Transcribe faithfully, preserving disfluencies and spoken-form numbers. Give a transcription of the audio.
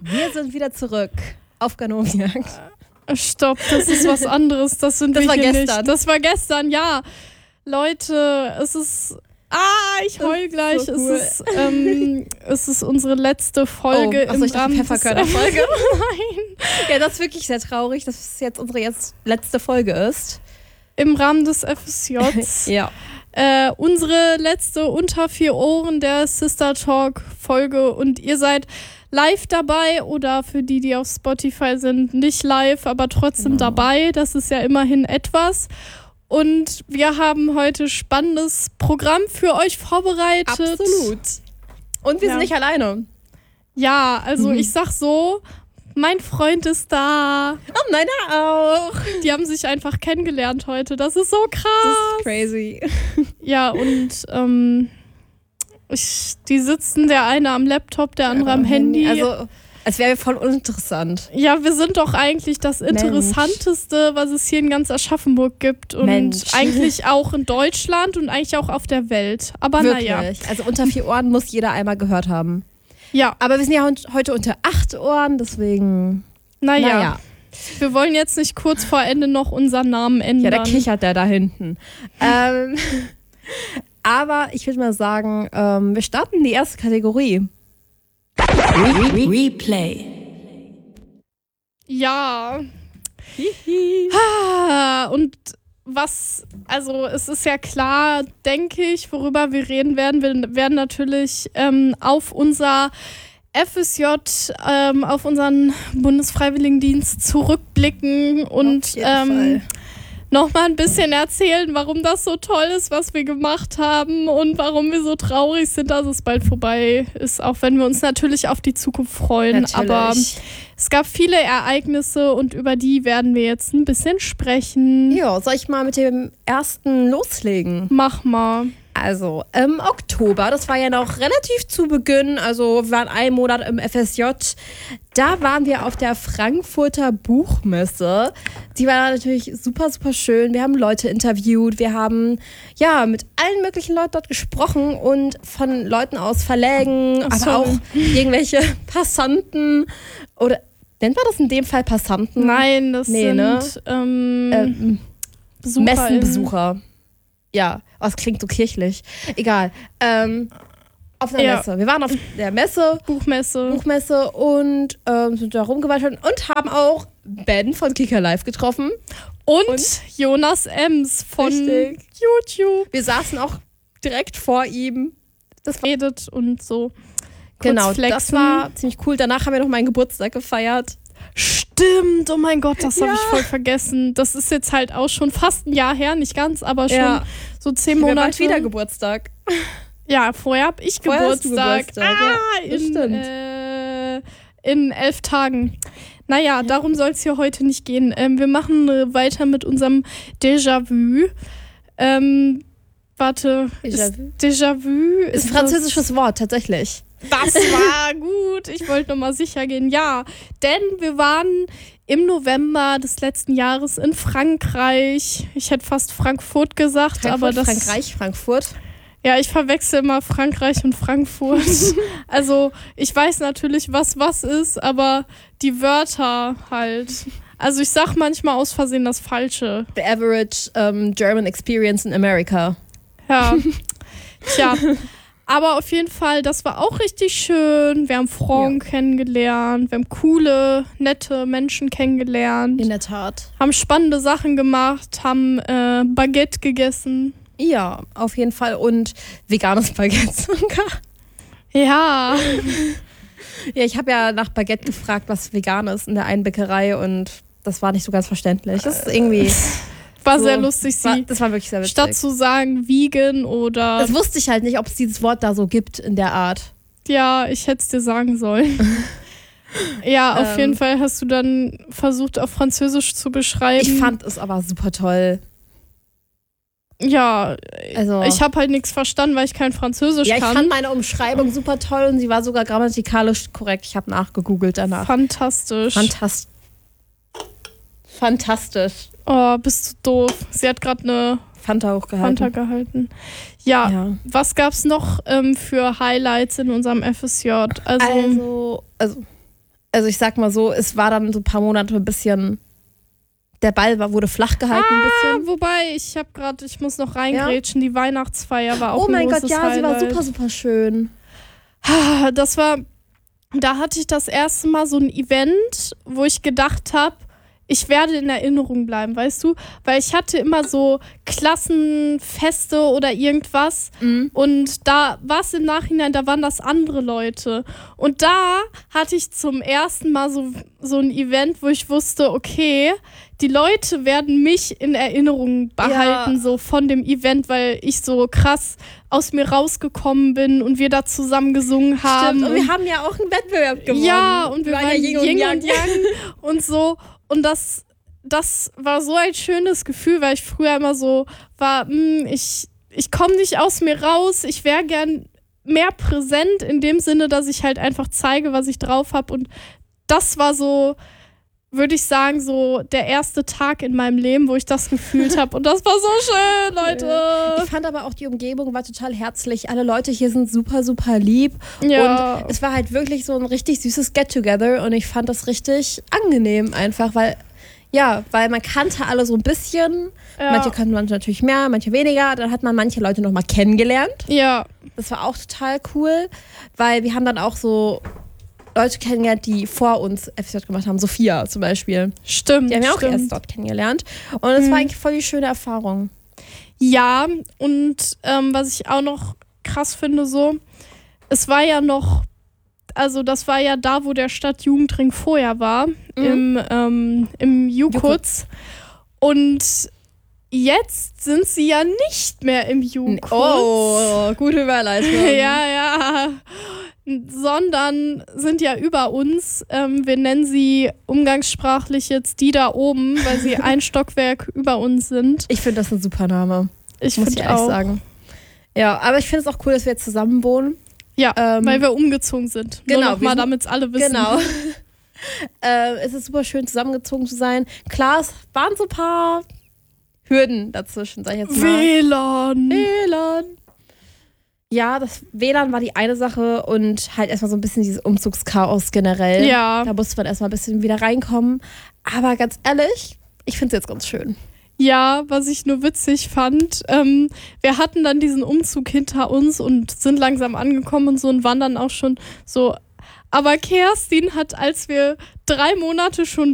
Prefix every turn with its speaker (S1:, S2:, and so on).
S1: Wir sind wieder zurück auf Kanonenjagd.
S2: Stopp, das ist was anderes. Das sind
S1: das
S2: wir
S1: war
S2: hier
S1: gestern.
S2: Nicht. Das war gestern, ja. Leute, es ist... Ah, ich heul gleich.
S1: So cool.
S2: es, ist, ähm, es ist unsere letzte Folge
S1: oh, achso,
S2: im
S1: ich dachte,
S2: Rahmen
S1: Pfefferkörner-Folge.
S2: Nein.
S1: Ja, das ist wirklich sehr traurig, dass es jetzt unsere jetzt letzte Folge ist.
S2: Im Rahmen des F S Js.
S1: Ja.
S2: Äh, unsere letzte unter vier Ohren der Sister Talk Folge und ihr seid live dabei oder für die, die auf Spotify sind, nicht live, aber trotzdem
S1: Genau.
S2: dabei. Das ist ja immerhin etwas. Und wir haben heute spannendes Programm für euch vorbereitet.
S1: Absolut. Und wir
S2: Ja.
S1: sind nicht alleine.
S2: Ja, also
S1: Mhm.
S2: ich sag so, mein Freund ist da.
S1: Oh, meiner auch.
S2: Die haben sich einfach kennengelernt heute. Das ist so krass.
S1: Das ist crazy.
S2: Ja, und ähm, ich, die sitzen, der eine am Laptop, der andere am Handy.
S1: Also, als wäre voll uninteressant.
S2: Ja, wir sind doch eigentlich das Interessanteste, was es hier in ganz Aschaffenburg gibt. Und
S1: Mensch.
S2: eigentlich auch in Deutschland und eigentlich auch auf der Welt. Aber
S1: Wirklich.
S2: naja.
S1: Also unter vier Ohren muss jeder einmal gehört haben.
S2: Ja,
S1: Aber wir sind ja heute unter acht Ohren, deswegen...
S2: naja.
S1: Naja.
S2: Wir wollen jetzt nicht kurz vor Ende noch unseren Namen ändern.
S1: Ja, da kichert der da hinten. ähm, aber ich würde mal sagen, ähm, wir starten die erste Kategorie.
S3: Re- Replay.
S2: Ja. Ah, und was, also es ist ja klar, denke ich, worüber wir reden werden. Wir werden natürlich ähm, auf unser F S J, ähm, auf unseren Bundesfreiwilligendienst zurückblicken und
S1: Auf jeden
S2: ähm,
S1: Fall.
S2: nochmal ein bisschen erzählen, warum das so toll ist, was wir gemacht haben und warum wir so traurig sind, dass es bald vorbei ist, auch wenn wir uns natürlich auf die Zukunft freuen.
S1: Natürlich.
S2: Aber es gab viele Ereignisse und über die werden wir jetzt ein bisschen sprechen.
S1: Ja, soll ich mal mit dem ersten loslegen?
S2: Mach mal.
S1: Also, im Oktober, das war ja noch relativ zu Beginn, also wir waren einen Monat im F S J, da waren wir auf der Frankfurter Buchmesse. Die war natürlich super, super schön. Wir haben Leute interviewt, wir haben ja mit allen möglichen Leuten dort gesprochen und von Leuten aus Verlägen,
S2: Ach so.
S1: aber auch irgendwelche Passanten oder nennt man das in dem Fall Passanten?
S2: Nein, das
S1: Nee,
S2: sind
S1: ne?
S2: ähm,
S1: Ähm,
S2: BesucherInnen.
S1: Messenbesucher. Ja, oh, das klingt so kirchlich. Egal. Ähm, auf einer
S2: Ja.
S1: Messe. Wir waren auf der Messe,
S2: Buchmesse.
S1: Buchmesse und ähm, sind da rumgewandert und haben auch Ben von Kika Live getroffen.
S2: Und,
S1: Und?
S2: Jonas Ems von
S1: Richtig.
S2: YouTube.
S1: Wir saßen auch direkt vor ihm. Das war,
S2: Redet und so. Kurz
S1: genau, das
S2: flexen.
S1: war ziemlich cool. Danach haben wir noch meinen Geburtstag gefeiert.
S2: Stimmt, oh mein Gott, das habe
S1: Ja.
S2: ich voll vergessen. Das ist jetzt halt auch schon fast ein Jahr her, nicht ganz, aber schon
S1: Ja.
S2: so zehn
S1: Wir
S2: Monate.
S1: bald wieder Geburtstag.
S2: Ja, vorher habe ich
S1: Vorher hast du
S2: Geburtstag.
S1: Geburtstag,
S2: ah,
S1: ja, das
S2: in,
S1: stimmt.
S2: äh, in elf Tagen. Naja, darum soll es hier heute nicht gehen. Ähm, wir machen äh, weiter mit unserem Déjà-vu. Ähm, warte, ist
S1: Déjà-vu?
S2: Déjà-vu
S1: Ist ein französisches Wort, tatsächlich.
S2: Das war gut. Ich wollte nochmal sicher gehen. Ja, denn wir waren im November des letzten Jahres in Frankreich. Ich hätte fast Frankfurt gesagt,
S1: Frankfurt,
S2: aber das.
S1: Frankreich, Frankfurt.
S2: Ja, ich verwechsel immer Frankreich und Frankfurt. Also, ich weiß natürlich, was was ist, aber die Wörter halt. Also, ich sag manchmal aus Versehen das Falsche.
S1: The average um, German experience in America.
S2: Ja. Tja. Aber auf jeden Fall, das war auch richtig schön. Wir haben Frauen
S1: Ja.
S2: kennengelernt, wir haben coole, nette Menschen kennengelernt,
S1: In der Tat.
S2: haben spannende Sachen gemacht, haben äh, Baguette gegessen.
S1: Ja, auf jeden Fall. Und veganes Baguette sogar.
S2: Ja,
S1: Ja, ich habe ja nach Baguette gefragt, was vegan ist in der einen Bäckerei und das war nicht so ganz verständlich. Das ist irgendwie...
S2: war
S1: so,
S2: sehr lustig.
S1: War,
S2: Sie
S1: das war wirklich sehr witzig.
S2: statt zu sagen vegan oder
S1: das wusste ich halt nicht, ob es dieses Wort da so gibt in der Art.
S2: ja, ich hätte es dir sagen sollen. Ja, auf
S1: Ähm.
S2: jeden Fall hast du dann versucht, auf Französisch zu beschreiben.
S1: Ich fand es aber super toll.
S2: ja,
S1: Also,
S2: ich habe halt nichts verstanden, weil ich kein Französisch
S1: ja, ich
S2: kann.
S1: fand meine Umschreibung super toll und sie war sogar grammatikalisch korrekt. Ich habe nachgegoogelt danach.
S2: Fantastisch.
S1: Fantastisch. Fantastisch.
S2: Oh, bist du doof. Sie hat gerade eine
S1: Fanta hochgehalten.
S2: Fanta gehalten. Ja,
S1: Ja.
S2: was gab's noch ähm, für Highlights in unserem F S J? Also,
S1: Also, also also ich sag mal so, es war dann so ein paar Monate ein bisschen, der Ball war, wurde flach gehalten
S2: ah,
S1: ein bisschen.
S2: Wobei, ich habe gerade, ich muss noch reingrätschen, ja? Die Weihnachtsfeier war auch
S1: Oh mein
S2: ein
S1: Gott, ja,
S2: Highlight.
S1: sie war super, super schön.
S2: Das war, da hatte ich das erste Mal so ein Event, wo ich gedacht habe, ich werde in Erinnerung bleiben, weißt du? Weil ich hatte immer so Klassenfeste oder irgendwas
S1: Mhm.
S2: und da war es im Nachhinein, da waren das andere Leute. Und da hatte ich zum ersten Mal so, so ein Event, wo ich wusste, okay, die Leute werden mich in Erinnerung behalten,
S1: Ja.
S2: so von dem Event, weil ich so krass aus mir rausgekommen bin und wir da zusammen gesungen haben.
S1: Stimmt, und wir haben ja auch einen Wettbewerb gewonnen.
S2: Ja, und wir
S1: waren
S2: waren
S1: ja
S2: Yin
S1: Yin
S2: und Yang und so. Und das, das war so ein schönes Gefühl, weil ich früher immer so war, mh, ich, ich komme nicht aus mir raus, ich wäre gern mehr präsent in dem Sinne, dass ich halt einfach zeige, was ich drauf habe. Und das war so, würde ich sagen, so der erste Tag in meinem Leben, wo ich das gefühlt habe. Und das war so schön, Leute.
S1: Ich fand aber auch, die Umgebung war total herzlich. Alle Leute hier sind super, super lieb.
S2: Ja.
S1: Und es war halt wirklich so ein richtig süßes Get-Together. Und ich fand das richtig angenehm einfach, weil, ja, weil man kannte alle so ein bisschen.
S2: Ja.
S1: Manche kannten man natürlich mehr, manche weniger. Dann hat man manche Leute noch mal kennengelernt.
S2: Ja.
S1: Das war auch total cool, weil wir haben dann auch so Leute kennengelernt, die vor uns F S J gemacht haben. Sophia zum Beispiel.
S2: Stimmt.
S1: Die haben wir auch
S2: stimmt.
S1: erst dort kennengelernt. Und es
S2: Mhm.
S1: war eigentlich voll die schöne Erfahrung.
S2: Ja, und ähm, was ich auch noch krass finde, so, es war ja noch, also das war ja da, wo der Stadtjugendring vorher war,
S1: Mhm.
S2: im, ähm, im Jukutz. Und jetzt sind sie ja nicht mehr im Jukutz.
S1: Oh, gute Überleitung.
S2: Ja, ja. Sondern sind ja über uns. Ähm, wir nennen sie umgangssprachlich jetzt die da oben, weil sie ein Stockwerk über uns sind.
S1: Ich finde das ein super Name.
S2: Ich
S1: muss ich
S2: finde
S1: ehrlich
S2: auch.
S1: sagen. Ja, aber ich finde es auch cool, dass wir jetzt zusammen wohnen.
S2: Ja,
S1: Ähm,
S2: weil wir umgezogen sind.
S1: genau,
S2: Nur noch
S1: wir
S2: mal,
S1: sind-
S2: damit es alle wissen.
S1: Genau. äh, es ist super schön, zusammengezogen zu sein. Klar, es waren so ein paar Hürden dazwischen, sag ich jetzt mal.
S2: W L A N.
S1: W L A N. Ja, das W L A N war die eine Sache und halt erstmal so ein bisschen dieses Umzugschaos generell.
S2: Ja.
S1: Da musste man erstmal ein bisschen wieder reinkommen. Aber ganz ehrlich, ich finde es jetzt ganz schön.
S2: Ja, was ich nur witzig fand, ähm, wir hatten dann diesen Umzug hinter uns und sind langsam angekommen und so und waren dann auch schon so. Aber Kerstin hat, als wir drei Monate schon